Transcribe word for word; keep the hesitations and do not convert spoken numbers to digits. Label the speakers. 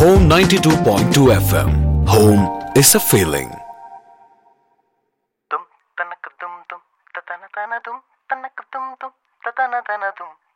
Speaker 1: Home ninety-two point two F M. Home is a feeling.
Speaker 2: Tum tanakadum tum tatana tanadum tanakadum tum tatana tanadum